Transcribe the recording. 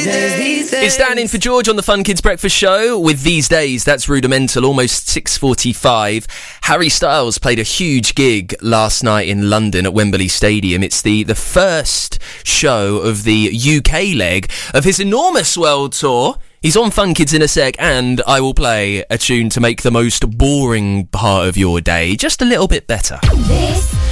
It's Dan in for George on the Fun Kids Breakfast Show with These Days. That's Rudimental, almost 6:45. Harry Styles played a huge gig last night in London at Wembley Stadium. It's the first show of the UK leg of his enormous world tour. He's on Fun Kids in a sec, and I will play a tune to make the most boring part of your day just a little bit better. This